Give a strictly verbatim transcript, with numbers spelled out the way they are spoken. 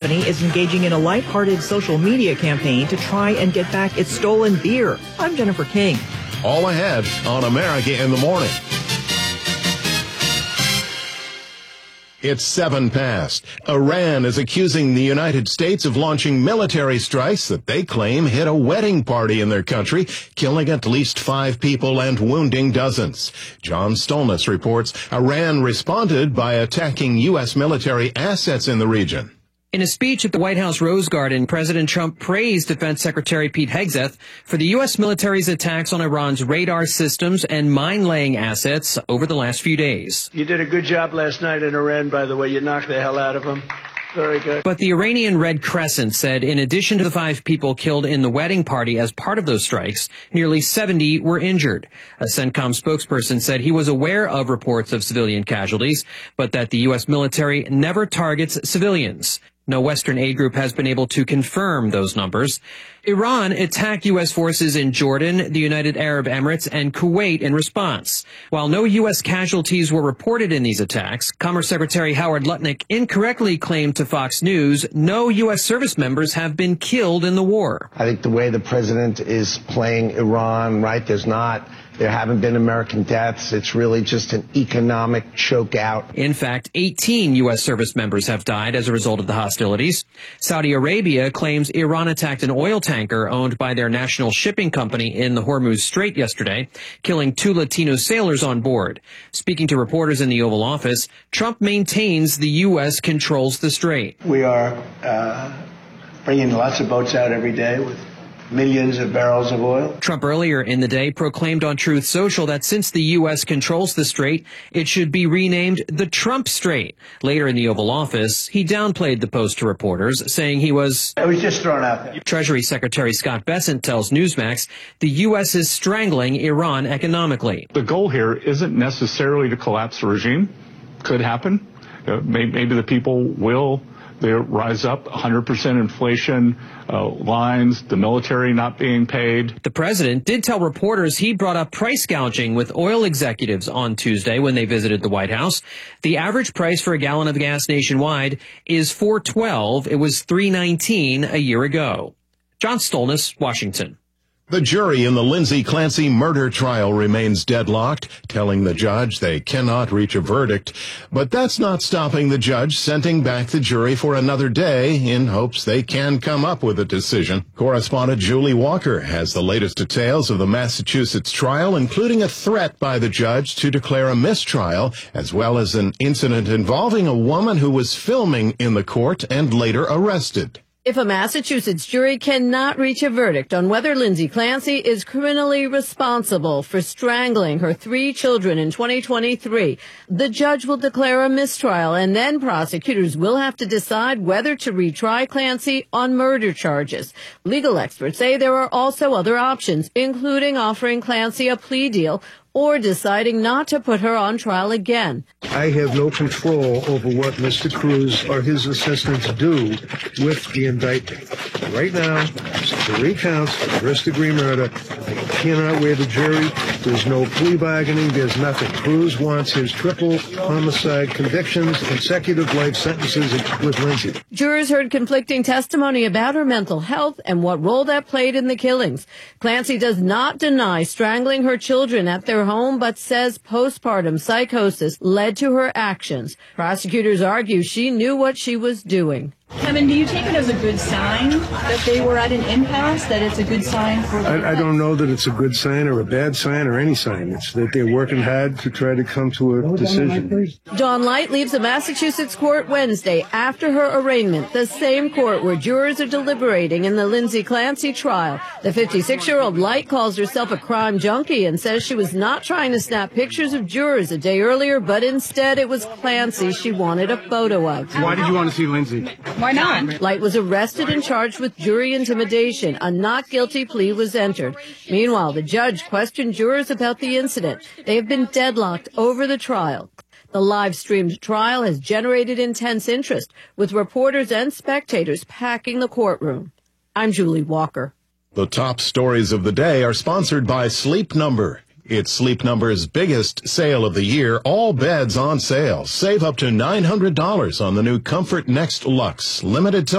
company is engaging in a lighthearted social media campaign to try and get back its stolen beer. I'm Jennifer King. All ahead on America in the Morning. It's seven past. Iran is accusing the United States of launching military strikes that they claim hit a wedding party in their country, killing at least five people and wounding dozens. John Stolness reports Iran responded by attacking U S military assets in the region. In a speech at the White House Rose Garden, President Trump praised Defense Secretary Pete Hegseth for the U S military's attacks on Iran's radar systems and mine-laying assets over the last few days. You did a good job last night in Iran, by the way. You knocked the hell out of them. Very good. But the Iranian Red Crescent said in addition to the five people killed in the wedding party as part of those strikes, nearly seventy were injured. A CENTCOM spokesperson said he was aware of reports of civilian casualties, but that the U S military never targets civilians. No Western aid group has been able to confirm those numbers. Iran attacked U S forces in Jordan, the United Arab Emirates, and Kuwait in response. While no U S casualties were reported in these attacks, Commerce Secretary Howard Lutnick incorrectly claimed to Fox News no U S service members have been killed in the war. I think the way the president is playing Iran, right, there's not... There haven't been American deaths. It's really just an economic chokeout. In fact, eighteen U S service members have died as a result of the hostilities. Saudi Arabia claims Iran attacked an oil tanker owned by their national shipping company in the Hormuz Strait yesterday, killing two Latino sailors on board. Speaking to reporters in the Oval Office, Trump maintains the U S controls the strait. We are uh, bringing lots of boats out every day with millions of barrels of oil. Trump earlier in the day proclaimed on Truth Social that since the U S controls the strait, it should be renamed the Trump Strait. Later in the Oval Office, he downplayed the post to reporters, saying he was... It was just thrown out there. Treasury Secretary Scott Bessent tells Newsmax the U S is strangling Iran economically. The goal here isn't necessarily to collapse the regime. Could happen. Uh, maybe, maybe the people will... They rise up, one hundred percent inflation, uh, lines, the military not being paid. The president did tell reporters he brought up price gouging with oil executives on Tuesday when they visited the White House. The average price for a gallon of gas nationwide is four twelve. It was three nineteen a year ago. John Stolness, Washington. The jury in the Lindsay Clancy murder trial remains deadlocked, telling the judge they cannot reach a verdict. But that's not stopping the judge sending back the jury for another day in hopes they can come up with a decision. Correspondent Julie Walker has the latest details of the Massachusetts trial, including a threat by the judge to declare a mistrial, as well as an incident involving a woman who was filming in the court and later arrested. If a Massachusetts jury cannot reach a verdict on whether Lindsay Clancy is criminally responsible for strangling her three children in twenty twenty-three, the judge will declare a mistrial, and then prosecutors will have to decide whether to retry Clancy on murder charges. Legal experts say there are also other options, including offering Clancy a plea deal or deciding not to put her on trial again. I have no control over what Mister Cruz or his assistants do with the indictment. Right now, three counts of first-degree murder. I cannot waive a jury. There's no plea bargaining. There's nothing. Cruz wants his triple homicide convictions, consecutive life sentences with Lindsay. Jurors heard conflicting testimony about her mental health and what role that played in the killings. Clancy does not deny strangling her children at their home, but says postpartum psychosis led to her actions. Prosecutors argue she knew what she was doing. Kevin, do you take it as a good sign that they were at an impasse, that it's a good sign for the I, I don't know that it's a good sign or a bad sign or any sign. It's that they're working hard to try to come to a decision. Dawn Light leaves a Massachusetts court Wednesday after her arraignment, the same court where jurors are deliberating in the Lindsay Clancy trial. The fifty-six-year-old Light calls herself a crime junkie and says she was not trying to snap pictures of jurors a day earlier, but instead it was Clancy she wanted a photo of. Why did you want to see Lindsay? Why not? Light was arrested and charged with jury intimidation. A not guilty plea was entered. Meanwhile, the judge questioned jurors about the incident. They have been deadlocked over the trial. The live-streamed trial has generated intense interest, with reporters and spectators packing the courtroom. I'm Julie Walker. The top stories of the day are sponsored by Sleep Number. It's Sleep Number's biggest sale of the year. All beds on sale. Save up to nine hundred dollars on the new Comfort Next Luxe. Limited time.